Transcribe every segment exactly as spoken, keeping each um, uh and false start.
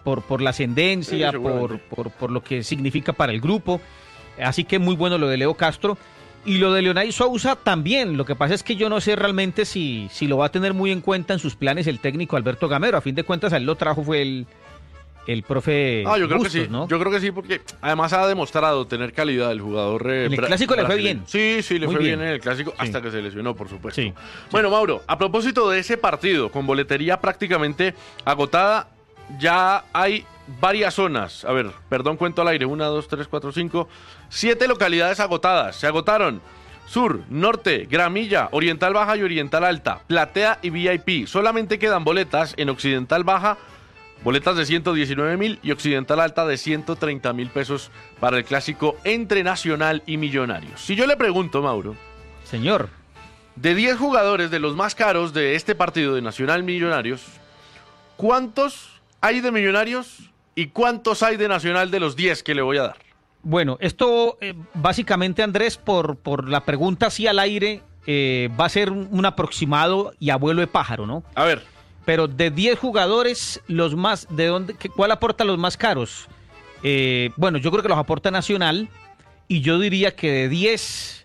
por, por la ascendencia, Sí, por, por, por lo que significa para el grupo. Así que muy bueno lo de Leo Castro. Y lo de Leonay Sousa también. Lo que pasa es que yo no sé realmente si, si lo va a tener muy en cuenta en sus planes el técnico Alberto Gamero. A fin de cuentas, a él lo trajo fue el, el profe Ah, yo creo Bustos, que sí. ¿no? Yo creo que sí, porque además ha demostrado tener calidad el jugador. Eh, En el bra- clásico le fue brasileño. bien. Sí, sí, le Muy fue bien. bien. en el clásico Sí. hasta que se lesionó, por supuesto. Sí. Bueno, Mauro, a propósito de ese partido, con boletería prácticamente agotada, ya hay varias zonas. A ver, perdón, cuento al aire. Una, dos, tres, cuatro, cinco. Siete localidades agotadas. Se agotaron. Sur, Norte, Gramilla, Oriental Baja y Oriental Alta, Platea y V I P. Solamente quedan boletas en Occidental Baja, boletas de ciento diecinueve mil y Occidental Alta de ciento treinta mil pesos para el clásico entre Nacional y Millonarios. Si yo le pregunto, Mauro, Señor, de diez jugadores de los más caros de este partido de Nacional Millonarios, ¿cuántos hay de Millonarios y cuántos hay de Nacional de los diez que le voy a dar? bueno, esto eh, básicamente, Andrés, por, por la pregunta así al aire, eh, va a ser un, un aproximado y abuelo de pájaro, ¿no? A ver, Pero de diez jugadores, los más, ¿de dónde, qué- cuál aporta los más caros? Eh, bueno, yo creo que los aporta Nacional, y yo diría que de diez,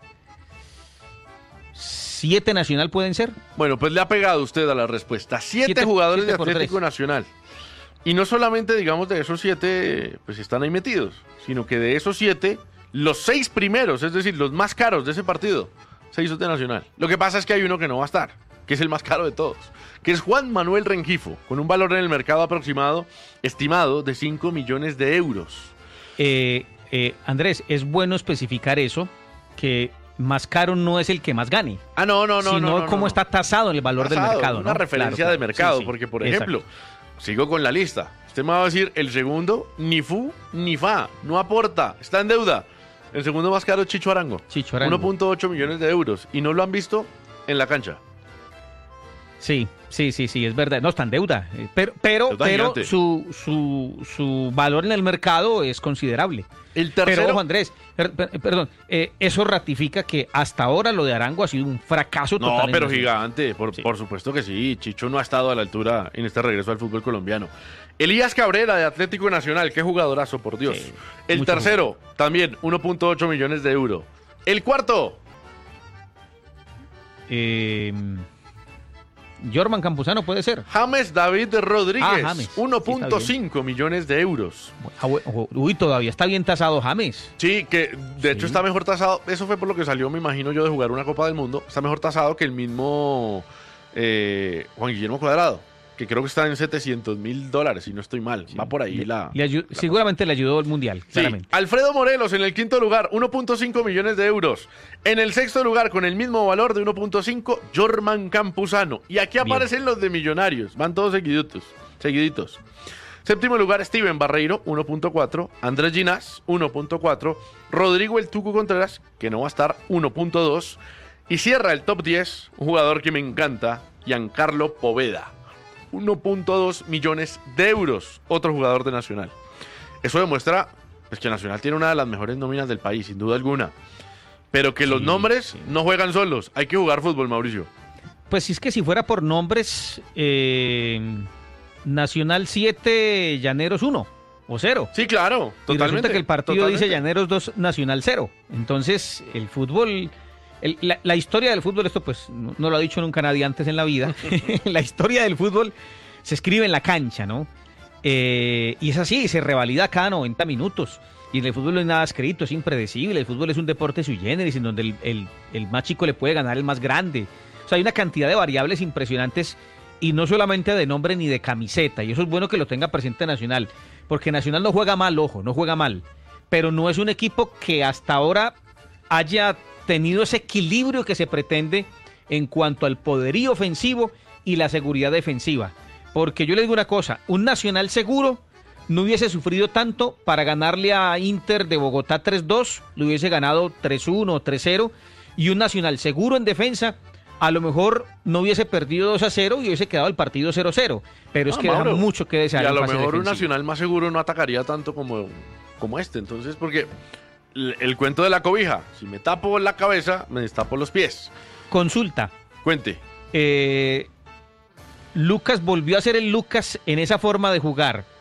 siete Nacional pueden ser. bueno, pues le ha pegado usted a la respuesta. Siete, Siete- jugadores siete de por Atlético tres. Nacional. Y no solamente, digamos, de esos siete, pues están ahí metidos, sino que de esos siete, los seis primeros, es decir, los más caros de ese partido, se hizo de Nacional. Lo que pasa es que hay uno que no va a estar, que es el más caro de todos, que es Juan Manuel Rengifo, con un valor en el mercado aproximado, estimado de cinco millones de euros. Eh, eh, Andrés, es bueno especificar eso, que más caro no es el que más gane, Ah, no, no, no, sino no, no, cómo no. está tasado en el valor Tasado, del mercado. Una ¿no? referencia Claro, de claro. mercado, Sí, sí, porque, por exacto. ejemplo, sigo con la lista. Usted me va a decir, el segundo, ni fu ni fa, no aporta, está en deuda. El segundo más caro es Chicho Arango. Chicho Arango. uno punto ocho millones de euros. Y no lo han visto en la cancha. Sí, sí, sí, sí, es verdad. No está en deuda, eh, pero, pero, Deuda pero gigante. su, su, su valor en el mercado es considerable. El tercero. Pero ojo, Andrés, per- per- perdón, eh, eso ratifica que hasta ahora lo de Arango ha sido un fracaso No, total. en pero Nacional. gigante, por, Sí. por supuesto que sí. Chicho no ha estado a la altura en este regreso al fútbol colombiano. Elías Cabrera de Atlético Nacional, qué jugadorazo, por Dios. Sí, El mucho tercero, también uno punto ocho millones de euros. El cuarto, Eh, Jorman Campuzano puede ser. James David Rodríguez, Ah, James. uno Sí, está punto cinco millones de euros. Ah, bu- ojo, Uy, todavía está bien tasado James. Sí, que de hecho Sí. está mejor tasado. Eso fue por lo que salió, me imagino yo, de jugar una Copa del Mundo. Está mejor tasado que el mismo eh, Juan Guillermo Cuadrado, que creo que está en setecientos mil dólares, si no estoy mal. Va por ahí Le- la... le ayu- la seguramente le ayudó el Mundial, Sí, claramente. Alfredo Morelos en el quinto lugar, uno punto cinco millones de euros. En el sexto lugar, con el mismo valor de uno punto cinco, Jorman Campuzano. Y aquí Bien. aparecen los de Millonarios, van todos seguiditos. seguiditos. Séptimo lugar, Steven Barreiro, uno punto cuatro. Andrés Ginás, uno punto cuatro. Rodrigo El Tuco Contreras, que no va a estar, uno punto dos. Y cierra el top diez, un jugador que me encanta, Giancarlo Poveda, uno punto dos millones de euros, otro jugador de Nacional. Eso demuestra pues, que Nacional tiene una de las mejores nóminas del país, sin duda alguna. Pero que los Sí, nombres sí. no juegan solos. Hay que jugar fútbol, Mauricio. Pues si es que si fuera por nombres, eh, Nacional siete, Llaneros uno o cero. Sí, claro, Y totalmente. resulta que el partido totalmente. dice Llaneros dos, Nacional cero. Entonces, el fútbol, el- la, la historia del fútbol, esto pues no, no lo ha dicho nunca nadie antes en la vida. La historia del fútbol se escribe en la cancha, ¿no? Eh, y es así, se revalida cada noventa minutos. Y en el fútbol no hay nada escrito, es impredecible. El fútbol es un deporte sui generis, en donde el, el- el más chico le puede ganar al más grande. O sea, hay una cantidad de variables impresionantes, y no solamente de nombre ni de camiseta. Y eso es bueno que lo tenga presente Nacional, porque Nacional no juega mal, ojo, no juega mal. Pero no es un equipo que hasta ahora haya tenido ese equilibrio que se pretende en cuanto al poderío ofensivo y la seguridad defensiva. Porque yo le digo una cosa, un Nacional seguro no hubiese sufrido tanto para ganarle a Inter de Bogotá tres dos, lo hubiese ganado tres uno o tres cero, y un Nacional seguro en defensa a lo mejor no hubiese perdido dos a cero y hubiese quedado el partido cero cero, pero es Ah, que deja Mauro. mucho que desear Y a en lo fase mejor un defensiva. Nacional más seguro no atacaría tanto como, como este. Entonces, porque el, el cuento de la cobija, si me tapo la cabeza, me destapo los pies. Consulta, Cuente. eh, Lucas volvió a ser el Lucas en esa forma de jugar.